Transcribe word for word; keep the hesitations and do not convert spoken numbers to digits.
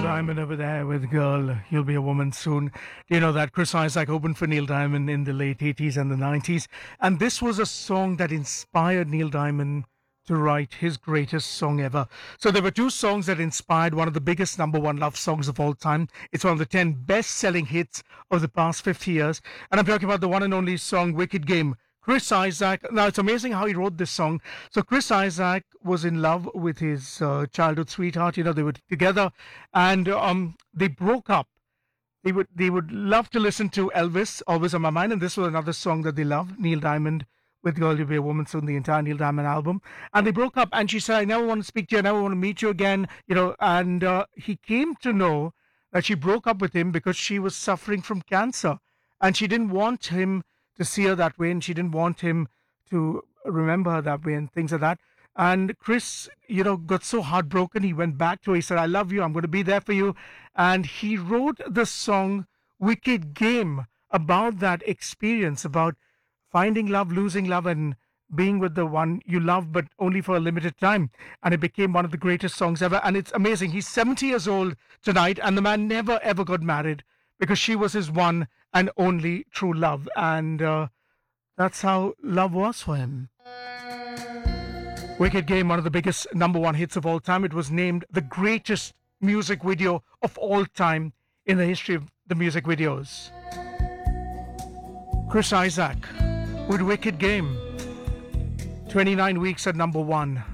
Diamond over there with Girl, You'll Be a Woman Soon. You know that Chris Isaak opened for Neil Diamond in the late eighties and the nineties. And this was a song that inspired Neil Diamond to write his greatest song ever. So there were two songs that inspired one of the biggest number one love songs of all time. It's one of the ten best-selling hits of the past fifty years. And I'm talking about the one and only song, Wicked Game. Chris Isaak. Now, it's amazing how he wrote this song. So Chris Isaak was in love with his uh, childhood sweetheart. You know, they were together and um, they broke up. They would they would love to listen to Elvis, Always on My Mind. And this was another song that they loved, Neil Diamond with Girl, You'll Be a Woman Soon, the entire Neil Diamond album. And they broke up. And she said, I never want to speak to you. I never want to meet you again. You know, and uh, he came to know that she broke up with him because she was suffering from cancer. And she didn't want him to see her that way, and she didn't want him to remember her that way and things like that. And Chris, you know, got so heartbroken, he went back to her. He said, I love you, I'm going to be there for you. And he wrote the song Wicked Game about that experience, about finding love, losing love, and being with the one you love, but only for a limited time. And it became one of the greatest songs ever. And it's amazing. He's seventy years old tonight, and the man never, ever got married because she was his one and only true love. And uh, that's how love was for him. Wicked Game, one of the biggest number one hits of all time. It was named the greatest music video of all time in the history of the music videos. Chris Isaak with Wicked Game. twenty-nine weeks at number one.